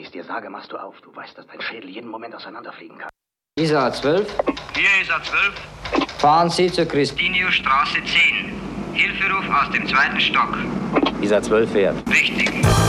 ich es dir sage, machst du auf. Du weißt, dass dein Schädel jeden Moment auseinanderfliegen kann. Isar 12. Hier Isar 12. Fahren Sie zur Christiniusstraße 10. Hilferuf aus dem 2. Stock. Isar 12 fährt. Richtig.